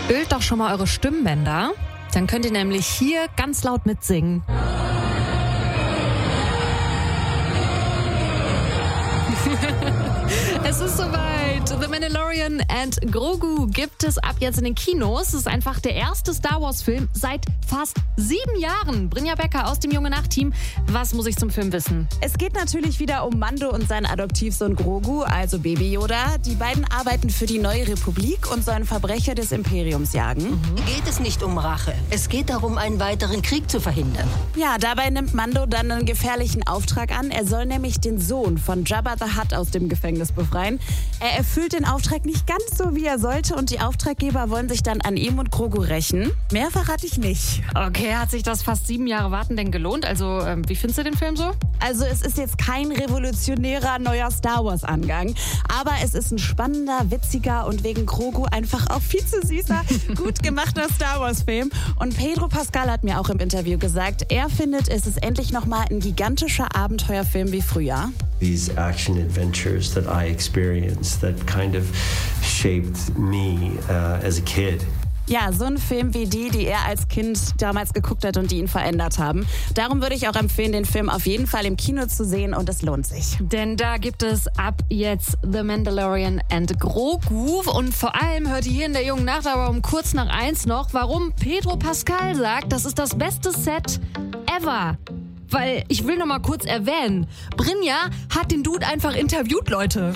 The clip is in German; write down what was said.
Ölt doch schon mal eure Stimmbänder. Dann könnt ihr nämlich hier ganz laut mitsingen. Es ist soweit. The Mandalorian and Grogu gibt es ab jetzt in den Kinos. Es ist einfach der erste Star Wars-Film seit fast 7 Jahren. Brynja Becker aus dem Junge Nacht-Team. Was muss ich zum Film wissen? Es geht natürlich wieder um Mando und seinen Adoptivsohn Grogu, also Baby Yoda. Die beiden arbeiten für die neue Republik und sollen Verbrecher des Imperiums jagen. Geht es nicht um Rache. Es geht darum, einen weiteren Krieg zu verhindern. Ja, dabei nimmt Mando dann einen gefährlichen Auftrag an. Er soll nämlich den Sohn von Jabba the Hutt aus dem Gefängnis befreien. Er erfüllt den Auftrag nicht ganz so, wie er sollte, und die Auftraggeber wollen sich dann an ihm und Grogu rächen. Mehr verrate ich nicht. Okay, hat sich das fast 7 Jahre Warten denn gelohnt? Also, wie findest du den Film so? Also es ist jetzt kein revolutionärer neuer Star Wars-Angang, aber es ist ein spannender, witziger und wegen Grogu einfach auch viel zu süßer, gut gemachter Star Wars-Film. Und Pedro Pascal hat mir auch im Interview gesagt, er findet, es ist endlich nochmal ein gigantischer Abenteuerfilm wie früher. These action adventures that I experienced that kind of shaped me as a kid. Ja, so ein Film wie die er als Kind damals geguckt hat und die ihn verändert haben. Darum würde ich auch empfehlen, den Film auf jeden Fall im Kino zu sehen, und es lohnt sich. Denn da gibt es ab jetzt The Mandalorian and Grogu. Und vor allem hört ihr hier in der Jungen Nacht aber um kurz nach 1 noch, warum Pedro Pascal sagt, das ist das beste Set ever. Weil, ich will noch mal kurz erwähnen, Brynja hat den Dude einfach interviewt, Leute.